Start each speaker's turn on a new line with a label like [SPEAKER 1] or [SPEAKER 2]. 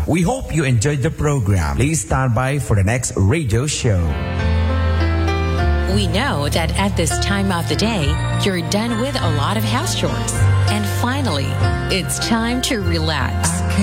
[SPEAKER 1] We hope you enjoyed the program. Please stand by for the next radio show.
[SPEAKER 2] We know that at this time of the day, you're done with a lot of house chores. And finally, it's time to relax.